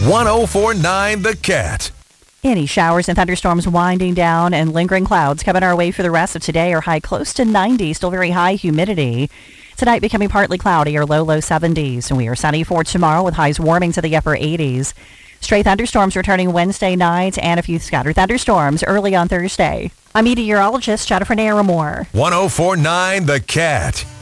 1049 The Cat. Any showers and thunderstorms winding down and lingering clouds coming our way for the rest of today are high close to 90, still very high humidity. Tonight becoming partly cloudy or low 70s. And we are sunny for tomorrow with highs warming to the upper 80s. Stray thunderstorms returning Wednesday night and a few scattered thunderstorms early on Thursday. I'm meteorologist Jennifer Naramore. 1049 The Cat.